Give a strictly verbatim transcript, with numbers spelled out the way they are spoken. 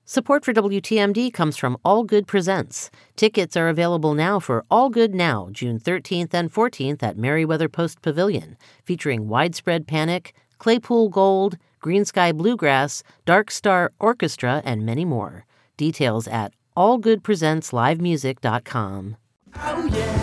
Support for W T M D comes from All Good Presents. Tickets are available now for All Good Now, June thirteenth and fourteenth at Merriweather Post Pavilion, featuring Widespread Panic, Claypool Gold, Green Sky Bluegrass, Dark Star Orchestra, and many more. Details at all good presents live music dot com. Oh yeah.